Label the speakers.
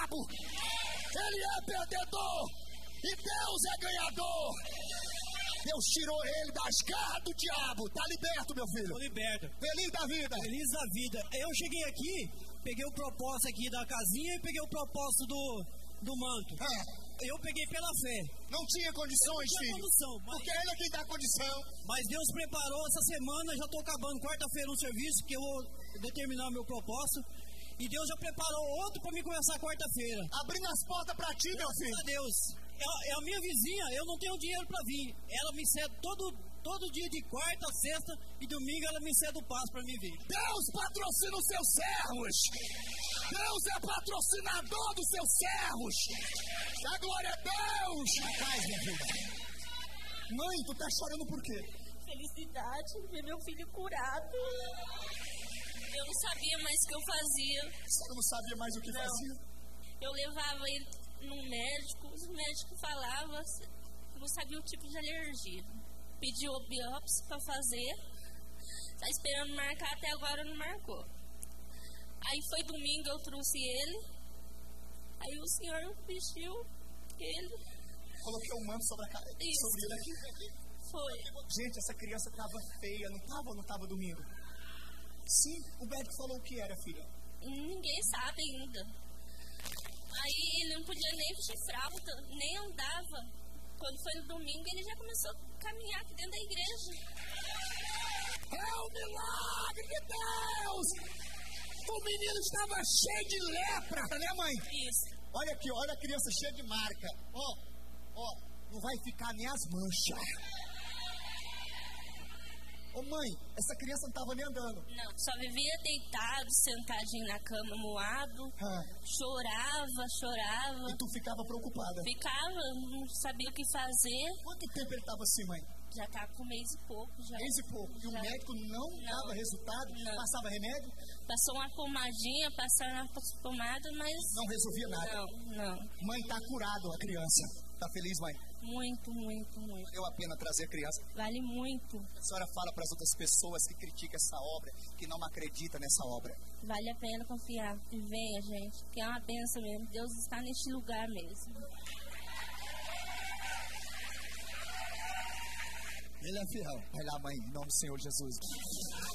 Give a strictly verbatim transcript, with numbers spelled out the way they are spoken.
Speaker 1: diabo, ele é perdedor e Deus é ganhador. Deus tirou ele das garras do diabo. Tá liberto, meu filho.
Speaker 2: Tô liberto.
Speaker 1: Feliz da vida.
Speaker 2: Feliz da vida. Eu cheguei aqui, peguei o propósito aqui da casinha e peguei o propósito do, do manto.
Speaker 1: Ah.
Speaker 2: Eu peguei pela fé.
Speaker 1: Não tinha condições,
Speaker 2: não tinha
Speaker 1: filho.
Speaker 2: Condição, mas...
Speaker 1: Porque ele é quem dá condição.
Speaker 2: Mas Deus preparou essa semana, já tô acabando quarta-feira no serviço, que eu vou determinar meu propósito. E Deus já preparou outro para mim começar quarta-feira.
Speaker 1: Abrindo as portas para ti, meu filho.
Speaker 2: Graças a Deus. É, é a minha vizinha, eu não tenho dinheiro para vir. Ela me cede todo, todo dia de quarta, sexta e domingo ela me cede o passo para mim vir.
Speaker 1: Deus patrocina os seus servos. Deus é patrocinador dos seus servos. Dá glória a Deus. Paz, minha filha. Mãe, tu tá chorando por quê?
Speaker 3: Felicidade, ver meu filho curado. Eu não sabia mais o que eu fazia.
Speaker 1: Você não sabia mais o que
Speaker 3: não.
Speaker 1: fazia?
Speaker 3: Eu levava ele num médico, os médicos falavam, não sabia o tipo de alergia. Pediu biópsia pra fazer, tá esperando marcar, até agora não marcou. Aí foi domingo, eu trouxe ele, aí o senhor vestiu ele.
Speaker 1: Coloquei um manto sobre, a cara, sobre ele aqui.
Speaker 3: Foi.
Speaker 1: Gente, essa criança tava feia, não tava ou não tava domingo? Sim, o médico falou o que era, filha.
Speaker 3: Ninguém sabe ainda. Aí ele não podia nem vestir fralda, nem andava. Quando foi no domingo, ele já começou a caminhar aqui dentro da igreja.
Speaker 1: É o milagre de Deus! O menino estava cheio de lepra, né, mãe?
Speaker 3: Isso.
Speaker 1: Olha aqui, olha a criança cheia de marca. Ó, ó, não vai ficar nem as manchas. Ô mãe, essa criança não estava nem andando.
Speaker 3: Não, só vivia deitado, sentadinho na cama, moado.
Speaker 1: Ah.
Speaker 3: Chorava, chorava.
Speaker 1: E tu ficava preocupada?
Speaker 3: Ficava, não sabia o que fazer.
Speaker 1: Quanto tempo ele estava assim, mãe?
Speaker 3: Já tá com mês e pouco. Já.
Speaker 1: Mês e pouco. E já. O médico não, não dava resultado?
Speaker 3: Não.
Speaker 1: Passava remédio?
Speaker 3: Passou uma pomadinha, passaram uma pomada, mas...
Speaker 1: Não resolvia nada?
Speaker 3: Não, não.
Speaker 1: Mãe, tá curado a criança. Tá feliz, mãe?
Speaker 3: Muito, muito, muito.
Speaker 1: Valeu a pena trazer a criança?
Speaker 3: Vale muito.
Speaker 1: A senhora fala para as outras pessoas que criticam essa obra, que não acreditam nessa obra.
Speaker 3: Vale a pena confiar. E venha, gente, que é uma bênção mesmo. Deus está neste lugar mesmo.
Speaker 1: Ele é fiel. Vai lá, mãe, em nome do Senhor Jesus.